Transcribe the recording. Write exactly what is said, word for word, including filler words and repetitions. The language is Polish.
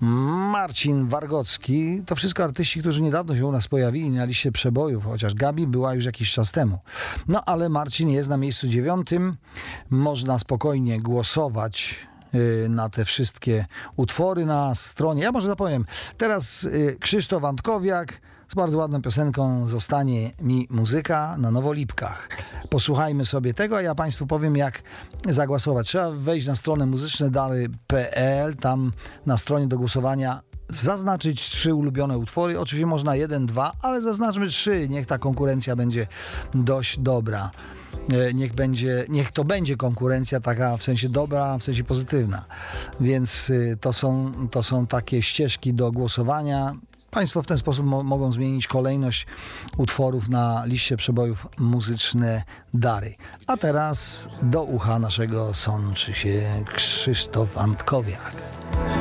Marcin Wargocki. To wszystko artyści, którzy niedawno się u nas pojawili na liście przebojów, chociaż Gabi była już jakiś czas temu. No ale Marcin jest na miejscu dziewiątym. Można spokojnie głosować na te wszystkie utwory na stronie. Ja może zapowiem. Teraz Krzysztof Antkowiak z bardzo ładną piosenką Zostanie mi muzyka na Nowolipkach. Posłuchajmy sobie tego, a ja Państwu powiem, jak zagłosować. Trzeba wejść na stronę muzyczne dary kropka pe el. Tam na stronie do głosowania zaznaczyć trzy ulubione utwory. Oczywiście można jeden, dwa, ale zaznaczmy trzy. Niech ta konkurencja będzie dość dobra. Niech będzie, niech to będzie konkurencja taka w sensie dobra, w sensie pozytywna. Więc to są, to są takie ścieżki do głosowania. Państwo w ten sposób mo- mogą zmienić kolejność utworów na liście przebojów Muzyczne Dary. A teraz do ucha naszego sączy się Krzysztof Antkowiak.